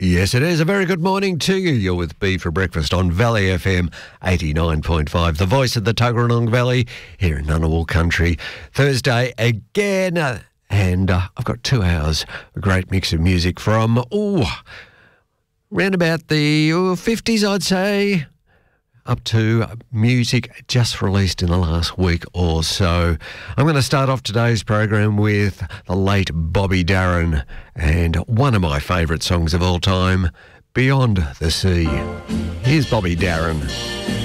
Yes, it is. A very good morning to you. You're with B for Breakfast on Valley FM 89.5, the voice of the Tuggeranong Valley here in Ngunnawal Country. Thursday again, and I've got 2 hours, a great mix of music from, round about the 50s, I'd say, up to music just released in the last week or so. I'm going to start off today's program with the late Bobby Darin and one of my favourite songs of all time, Beyond the Sea. Here's Bobby Darin.